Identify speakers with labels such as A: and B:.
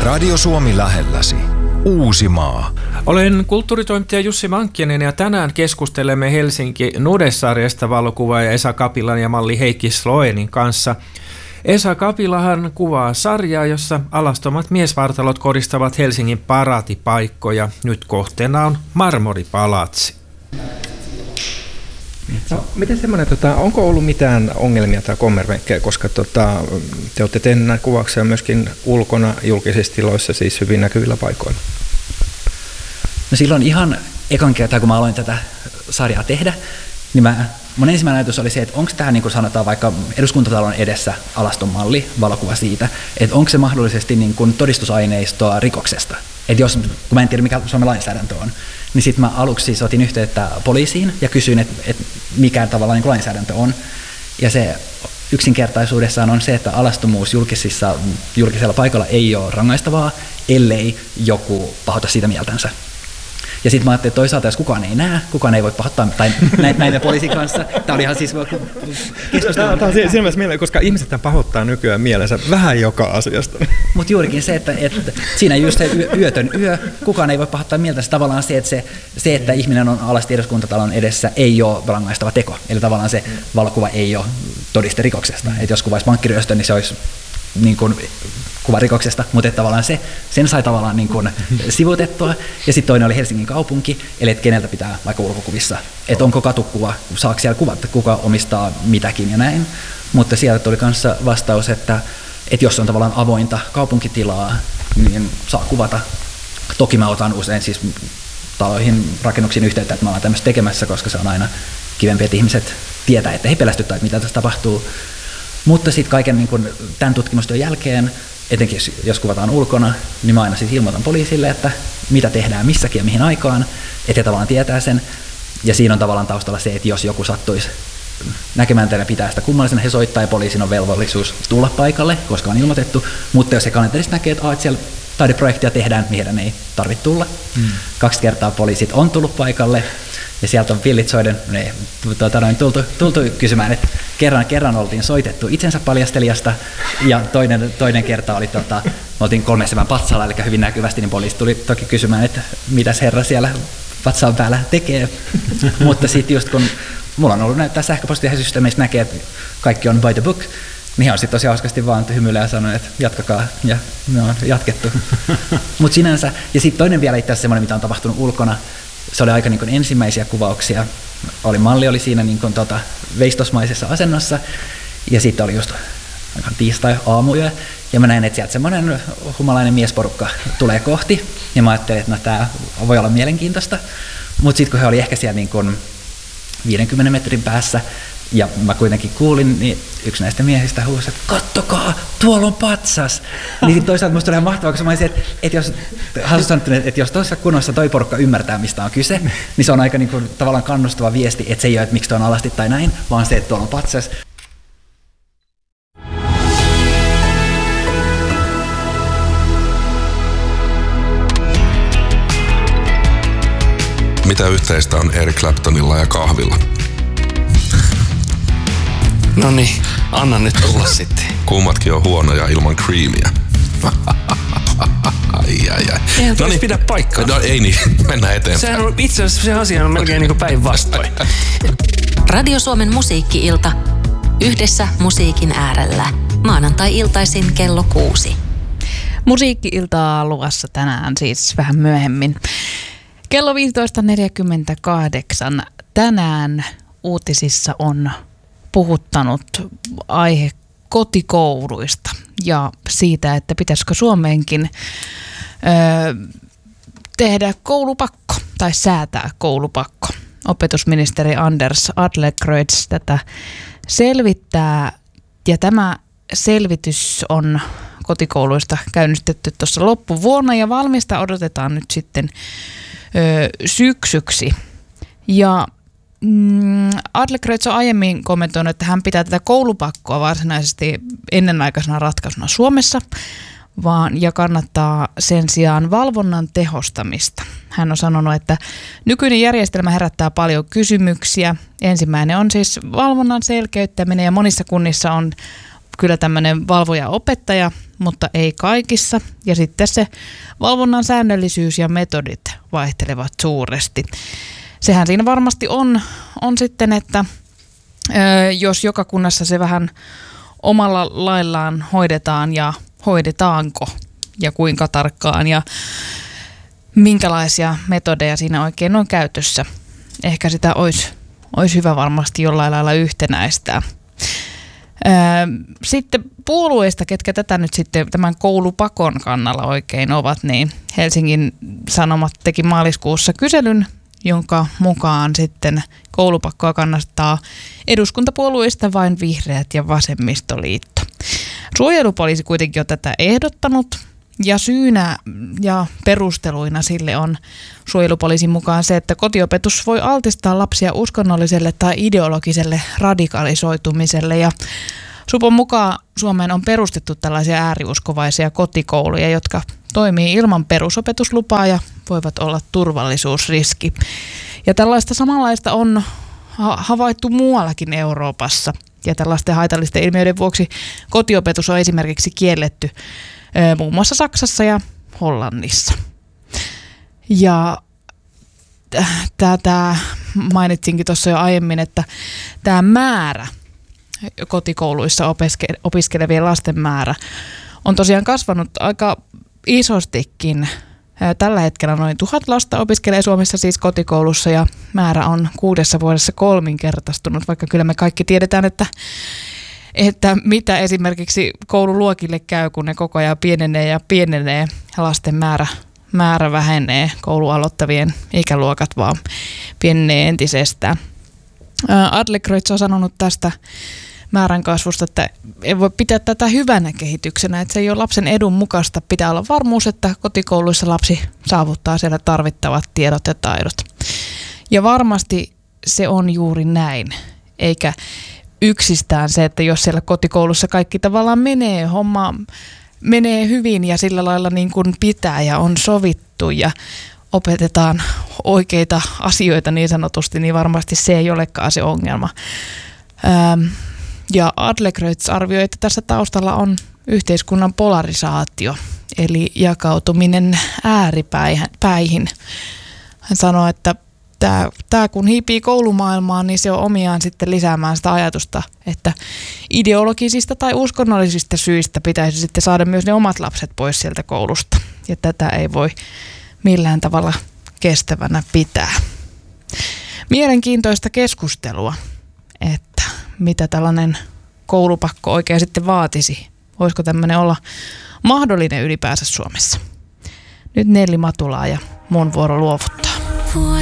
A: Radio Suomi lähelläsi. Uusimaa.
B: Olen kulttuuritoimittaja Jussi Mankkinen ja tänään keskustelemme Helsinki Nude-sarjasta valokuvaaja Esa Kapilan ja malli Heikki Sloenin kanssa. Esa Kapilahan kuvaa sarjaa, jossa alastomat miesvartalot koristavat Helsingin paraatipaikkoja. Nyt kohteena on Marmoripalatsi.
C: No, miten semmoinen, onko ollut mitään ongelmia tai kommervenkkejä, koska te olette tehneet näitä kuvauksia myöskin ulkona julkisissa tiloissa, siis hyvin näkyvillä paikoilla?
D: No silloin ihan ekan kertaa, kun mä aloin tätä sarjaa tehdä, niin mun ensimmäinen ajatus oli se, että onko tämä, niin kuin sanotaan vaikka eduskuntatalon edessä alaston malli, valokuva siitä, että onko se mahdollisesti niin kuin todistusaineistoa rikoksesta. Että jos, kun mä en tiedä mikä Suomen lainsäädäntö on, niin sitten mä aluksi siis otin yhteyttä poliisiin ja kysyin, että mikä tavallaan niin kuin lainsäädäntö on. Ja se yksinkertaisuudessaan on se, että alastomuus julkisella paikalla ei ole rangaistavaa, ellei joku pahota siitä mieltänsä. Ja sitten mä ajattelin, että toisaalta jos kukaan ei näe, kukaan ei voi pahoittaa, tai näiden poliisin kanssa. Tämä oli ihan siis keskustelu.
C: Tämä on siinä mielessä mieleen, koska ihmiset pahoittaa nykyään mielensä vähän joka asiasta.
D: Mutta juurikin se, että siinä just se yötön yö, kukaan ei voi pahoittaa mieltänsä. Tavallaan se, että ihminen on alasti eduskuntatalon edessä, ei ole rangaistava teko. Eli tavallaan se valokuva ei ole todiste rikoksesta. Että jos kuvaisi pankkiryöstön, niin se olisi niin kuin kuva rikoksesta, mutta tavallaan sen sai tavallaan niin kuin sivuutettua. Ja sitten toinen oli Helsingin kaupunki, eli että keneltä pitää vaikka ulkokuvissa, että onko katukuva, saako siellä kuvata, kuka omistaa mitäkin ja näin. Mutta sieltä tuli kanssa vastaus, että jos on tavallaan avointa kaupunkitilaa, niin saa kuvata. Toki mä otan usein siis taloihin, rakennuksiin yhteyttä, että mä olen tämmöistä tekemässä, koska se on aina kivempi, että ihmiset tietää, että he pelästyttää, että mitä tässä tapahtuu. Mutta sitten kaiken niin kun tämän tutkimustyön jälkeen, etenkin jos kuvataan ulkona, niin mä aina siis ilmoitan poliisille, että mitä tehdään missäkin ja mihin aikaan, että he tavallaan tietää sen. Ja siinä on tavallaan taustalla se, että jos joku sattuisi näkemään tätä pitää sitä kummallisena, he soittaa ja poliisin on velvollisuus tulla paikalle, koska on ilmoitettu. Mutta jos he kalenterista näkee, että siellä taideprojektia tehdään, niin heidän ei tarvitse tulla. 2 kertaa poliisit on tullut paikalle. Ja sieltä on pillit soiden, tultu kysymään, että kerran oltiin soitettu itsensä paljastelijasta, ja toinen kerta oli, me oltiin 3 patsalla, eli hyvin näkyvästi, niin poliisi tuli toki kysymään, että mitäs herra siellä patsaan päällä tekee. Mutta sitten just kun mulla on ollut näyttää sähköpostisysteemistä näkee, että kaikki on by the book, niin on sitten tosi hauskasti vaan hymyilee ja sanoi, että jatkakaa, ja me on jatkettu. Mutta sinänsä, ja sitten toinen vielä itse asiassa semmoinen, mitä on tapahtunut ulkona, se oli aika niin kuin ensimmäisiä kuvauksia. Malli oli siinä niin kuin veistosmaisessa asennossa, ja sitten oli just tiistai-aamuyö, ja mä näin, että sieltä semmoinen humalainen miesporukka tulee kohti, ja mä ajattelin, että no, tämä voi olla mielenkiintoista, mutta sitten kun he oli ehkä siellä niin kuin 50 metrin päässä, ja mä kuitenkin kuulin, niin yksi näistä miehistä huusi, että kattokaa, tuolla on patsas. Niin toisaalta musta oli ihan mahtavaa, koska mä olisin, että jos toisessa kunnossa toi porukka ymmärtää, mistä on kyse, niin se on aika niin kuin, tavallaan kannustava viesti, että se ei ole, että miksi toi on alasti tai näin, vaan se, että tuolla on patsas.
E: Mitä yhteistä on Eric Claptonilla ja kahvilla?
F: No niin, anna nyt tulla sitten.
E: Kummatkin on huonoja ilman creamia.
F: Eihän tois pidä paikkaa.
E: No ei niin, mennään eteenpäin.
F: Sehän on, itse asiassa se asia on melkein niin kuin päinvastoin.
G: Radio Suomen musiikki-ilta. Yhdessä musiikin äärellä. Maanantai-iltaisin kello 6.
H: Musiikki-iltaa luvassa tänään siis vähän myöhemmin. Kello 15.48 tänään uutisissa on puhuttanut aihe kotikouluista ja siitä, että pitäisikö Suomeenkin tehdä koulupakko tai säätää koulupakko. Opetusministeri Anders Adlercreutz tätä selvittää, ja tämä selvitys on kotikouluista käynnistetty tuossa loppuvuonna ja valmista odotetaan nyt sitten syksyksi. Ja Adlercreutz on aiemmin kommentoinut, että hän pitää tätä koulupakkoa varsinaisesti ennenaikaisena ratkaisuna Suomessa, ja kannattaa sen sijaan valvonnan tehostamista. Hän on sanonut, että nykyinen järjestelmä herättää paljon kysymyksiä. Ensimmäinen on siis valvonnan selkeyttäminen, ja monissa kunnissa on kyllä tämmöinen valvoja-opettaja mutta ei kaikissa. Ja sitten se valvonnan säännöllisyys ja metodit vaihtelevat suuresti. Sehän siinä varmasti on sitten, että jos joka kunnassa se vähän omalla laillaan hoidetaan ja hoidetaanko ja kuinka tarkkaan ja minkälaisia metodeja siinä oikein on käytössä. Ehkä sitä olisi hyvä varmasti jollain lailla yhtenäistää. Sitten puolueista, ketkä tätä nyt sitten tämän koulupakon kannalla oikein ovat, niin Helsingin Sanomat teki maaliskuussa kyselyn, jonka mukaan sitten koulupakkoa kannattaa eduskuntapuolueista vain Vihreät ja Vasemmistoliitto. Suojelupoliisi kuitenkin on tätä ehdottanut ja syynä ja perusteluina sille on suojelupoliisin mukaan se, että kotiopetus voi altistaa lapsia uskonnolliselle tai ideologiselle radikalisoitumiselle ja Supon mukaan Suomeen on perustettu tällaisia ääriuskovaisia kotikouluja, jotka toimii ilman perusopetuslupaa ja voivat olla turvallisuusriski. Ja tällaista samanlaista on havaittu muuallakin Euroopassa. Ja tällaisten haitallisten ilmiöiden vuoksi kotiopetus on esimerkiksi kielletty muun muassa Saksassa ja Hollannissa. Ja tätä mainitsinkin tuossa jo aiemmin, että tämä määrä, kotikouluissa opiskelevien lasten määrä, on tosiaan kasvanut aika isostikin. Tällä hetkellä noin 1000 lasta opiskelee Suomessa siis kotikoulussa ja määrä on 6 vuodessa 3-kertaistunut, vaikka kyllä me kaikki tiedetään, että mitä esimerkiksi koululuokille käy, kun ne koko ajan pienenee ja lasten määrä vähenee, koulualoittavien ikäluokat vaan pienenee entisestään. Adlercreutz on sanonut tästä määrän kasvusta, että ei voi pitää tätä hyvänä kehityksenä, että se ei ole lapsen edun mukaista. Pitää olla varmuus, että kotikouluissa lapsi saavuttaa siellä tarvittavat tiedot ja taidot. Ja varmasti se on juuri näin, eikä yksistään se, että jos siellä kotikoulussa kaikki tavallaan homma menee hyvin ja sillä lailla niin kuin pitää ja on sovittu ja opetetaan oikeita asioita niin sanotusti, niin varmasti se ei olekaan se ongelma. Ja Adlercreutz arvioi, että tässä taustalla on yhteiskunnan polarisaatio, eli jakautuminen ääripäihin. Hän sanoi, että tämä kun hiipii koulumaailmaan, niin se on omiaan sitten lisäämään sitä ajatusta, että ideologisista tai uskonnollisista syistä pitäisi sitten saada myös ne omat lapset pois sieltä koulusta. Ja tätä ei voi millään tavalla kestävänä pitää. Mielenkiintoista keskustelua, että mitä tällainen koulupakko oikein sitten vaatisi. Voisiko tämmöinen olla mahdollinen ylipäänsä Suomessa? Nyt Nelli Matulaa ja mun vuoro luovuttaa.